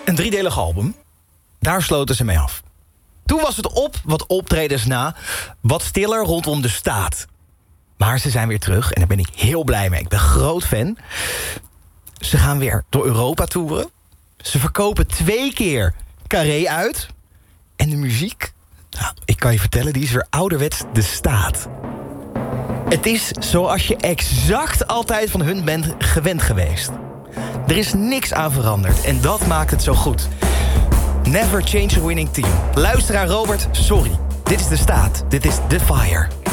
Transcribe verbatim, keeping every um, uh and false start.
Een driedelig album. Daar sloten ze mee af. Toen was het op wat optredens na. Wat stiller rondom de staat. Maar ze zijn weer terug en daar ben ik heel blij mee. Ik ben groot fan. Ze gaan weer door Europa toeren. Ze verkopen twee keer Carré uit. En de muziek, nou, ik kan je vertellen, die is weer ouderwets de staat. Het is zoals je exact altijd van hun bent gewend geweest. Er is niks aan veranderd en dat maakt het zo goed. Never change a winning team. Luisteraar Robert, sorry. Dit is de staat. Dit is The Fire.